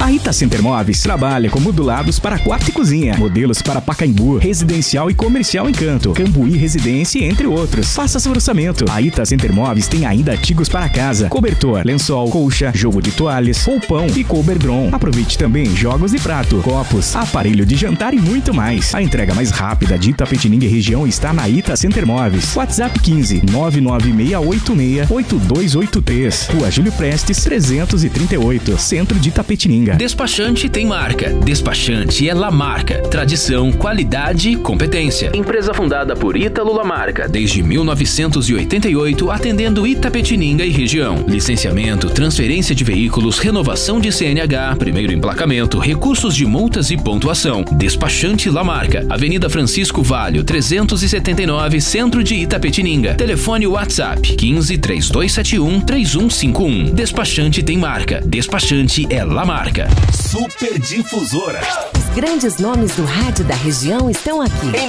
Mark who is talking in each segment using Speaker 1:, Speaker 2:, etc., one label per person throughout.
Speaker 1: A Ita Center Móveis trabalha com modulados para quarto e cozinha, modelos para Pacaembu, residencial e comercial Encanto, Cambuí Residência, entre outros. Faça seu orçamento. A Ita Center Móveis tem ainda artigos para casa, cobertor, lençol, colcha, jogo de toalhas, roupão e coberdron. Aproveite também jogos de prato, copos, aparelho de jantar e muito mais. A entrega mais rápida de Itapetininga e região está na Ita Center Móveis. WhatsApp 15 99686 8283. Rua Júlio Prestes 338, Centro de Itapetininga.
Speaker 2: Despachante tem marca. Despachante é Lamarca. Tradição, qualidade, competência. Empresa fundada por Ítalo Lamarca desde 1988, atendendo Itapetininga e região. Licenciamento, transferência de veículos, renovação de CNH, primeiro emplacamento, recursos de multas e pontuação. Despachante Lamarca. Avenida Francisco Valho, 379, Centro de Itapetininga. Telefone WhatsApp 15 3271 3151. Despachante tem marca. Despachante é Lamarca.
Speaker 3: Super Difusora.
Speaker 4: Os grandes nomes do rádio da região estão aqui.
Speaker 3: Em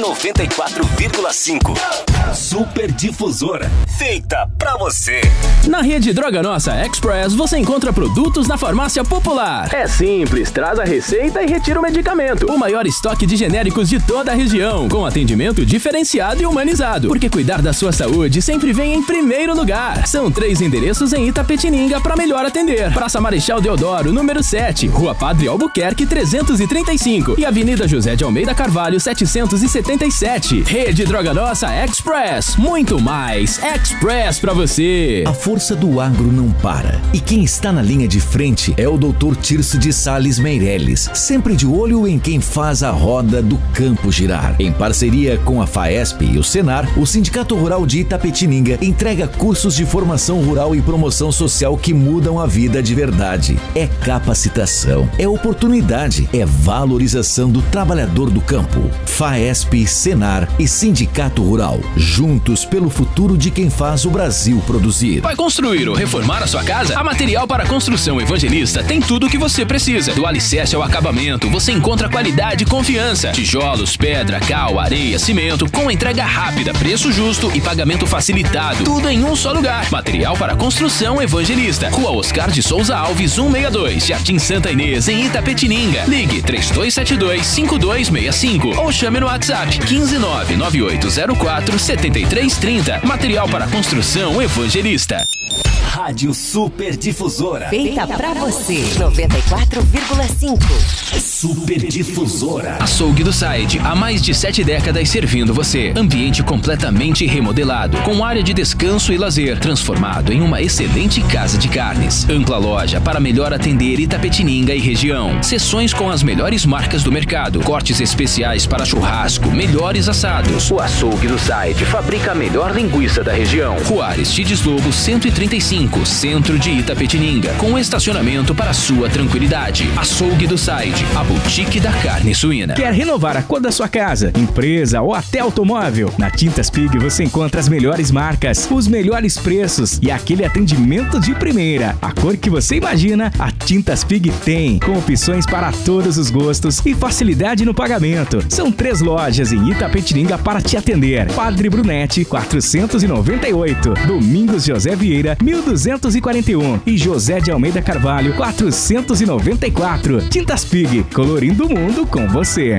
Speaker 3: 94,5. Super Difusora. Feita pra você.
Speaker 2: Na rede Droga Nossa Express você encontra produtos da farmácia popular. É simples, traz a receita e retira o medicamento. O maior estoque de genéricos de toda a região, com atendimento diferenciado e humanizado. Porque cuidar da sua saúde sempre vem em primeiro lugar. São 3 endereços em Itapetininga para melhor atender. Praça Marechal Deodoro, número 7, Rua Padre Albuquerque 335 e Avenida José de Almeida Carvalho 777. Rede Droga Nossa Express. Muito mais Express pra você.
Speaker 5: A força do agro não para. E quem está na linha de frente é o Dr. Tirso de Sales Meirelles, sempre de olho em quem faz a roda do campo girar. Em parceria com a FAESP e o Senar, o Sindicato Rural de Itapetininga entrega cursos de formação rural e promoção social que mudam a vida de verdade. É capacitação, é oportunidade, é valorização do trabalhador do campo. FAESP, Senar e Sindicato Rural, juntos pelo futuro de quem faz o Brasil produzir.
Speaker 2: Vai construir ou reformar a sua casa? A Material para Construção Evangelista tem tudo o que você precisa. Do alicerce ao acabamento, você encontra qualidade e confiança. Tijolos, pedra, cal, areia, cimento, com entrega rápida, preço justo e pagamento facilitado. Tudo em um só lugar. Material para Construção Evangelista. Rua Oscar de Souza Alves, 162, Jardim Santa Inês, em Itapetininga. Ligue 3272-5265 ou chame no WhatsApp 15998047330. Material para Construção Evangelista.
Speaker 3: Rádio Super Difusora.
Speaker 4: Feita pra você. 94,5.
Speaker 3: Super Difusora.
Speaker 2: Açougue do Side, há mais de 7 décadas servindo você. Ambiente completamente remodelado, com área de descanso e lazer, transformado em uma excelente casa de carnes. Ampla loja para melhor atender Itapetininga e região. Seções com as melhores marcas do mercado. Cortes especiais para churrasco, melhores assados. O Açougue do Side fabrica a melhor linguiça da região. Rua Aristides Lobo, 135, Centro de Itapetininga, com estacionamento para sua tranquilidade. Açougue do Side, a boutique da carne suína.
Speaker 1: Quer renovar a cor da sua casa, empresa ou até automóvel? Na Tintas Pig você encontra as melhores marcas, os melhores preços e aquele atendimento de primeira. A cor que você imagina, a Tintas Pig tem, com opções para todos os gostos e facilidade no pagamento. São 3 lojas em Itapetininga para te atender. Padre Brunete, 498. Domingos José Vieira, 1241 e José de Almeida Carvalho, 494. Tintas Pig, colorindo o mundo com você.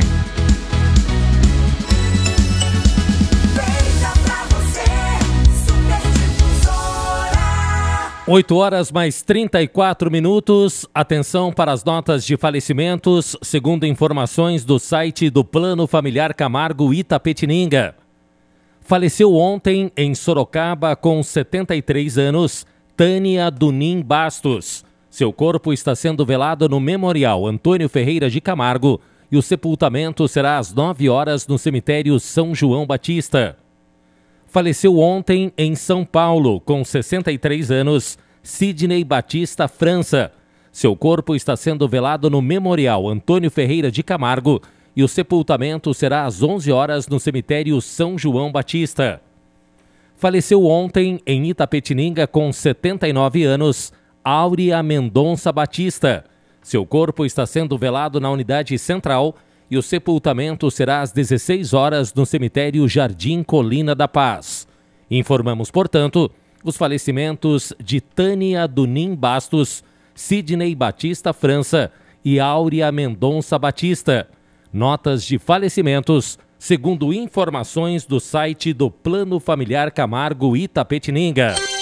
Speaker 6: 8 horas mais 34 minutos. Atenção para as notas de falecimentos, segundo informações do site do Plano Familiar Camargo Itapetininga. Faleceu ontem em Sorocaba com 73 anos, Tânia Dunim Bastos. Seu corpo está sendo velado no Memorial Antônio Ferreira de Camargo e o sepultamento será às 9 horas no cemitério São João Batista. Faleceu ontem em São Paulo, com 63 anos, Sidney Batista França. Seu corpo está sendo velado no Memorial Antônio Ferreira de Camargo e o sepultamento será às 11 horas no cemitério São João Batista. Faleceu ontem em Itapetininga, com 79 anos, Áurea Mendonça Batista. Seu corpo está sendo velado na unidade central e o sepultamento será às 16 horas no cemitério Jardim Colina da Paz. Informamos, portanto, os falecimentos de Tânia Dunim Bastos, Sidney Batista França e Áurea Mendonça Batista. Notas de falecimentos, segundo informações do site do Plano Familiar Camargo Itapetininga.